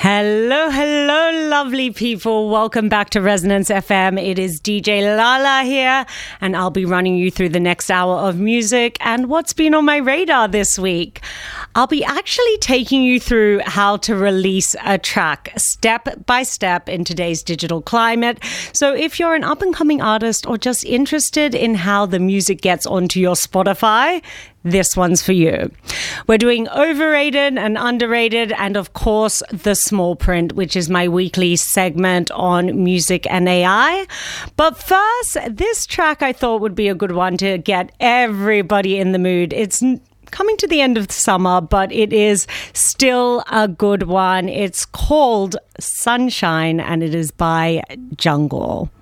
Hello, hello, lovely people. Welcome back to Resonance FM. It is DJ Lala here, and I'll be running you through the next hour of music and what's been on my radar this week. I'll be actually taking you through how to release a track step by step in today's digital climate. So if you're an up-and-coming artist or just interested in how the music gets onto your Spotify, this one's for you. We're doing overrated and underrated, and of course, the small print, which is my weekly segment on music and AI. But first, this track I thought would be a good one to get everybody in the mood. It's coming to the end of the summer, but it is still a good one. It's called Sunshine, and it is by Jungle.